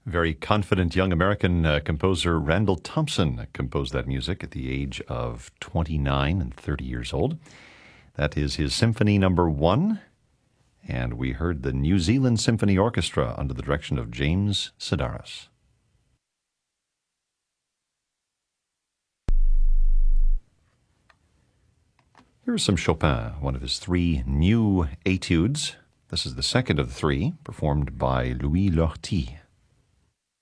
Very confident young American composer Randall Thompson composed that music at the age of 29 and 30 years old. That is his Symphony Number 1, and we heard the New Zealand Symphony Orchestra under the direction of James Sedaris. Here is some Chopin, one of his 3 new etudes. This is the second of the 3, performed by Louis Lortie.